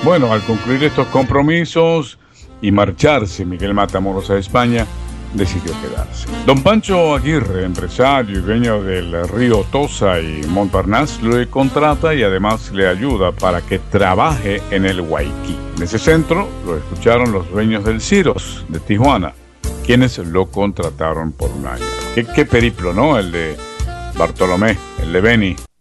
Bueno, al concluir estos compromisos y marcharse Miguel Matamoros a España, decidió quedarse. Don Pancho Aguirre, empresario y dueño del río Tosa y Montparnasse, lo contrata y además le ayuda para que trabaje en el Guayquí. En ese centro lo escucharon los dueños del Ciros de Tijuana, quienes lo contrataron por un año. Qué periplo, ¿no? El de Bartolomé, el de Beni.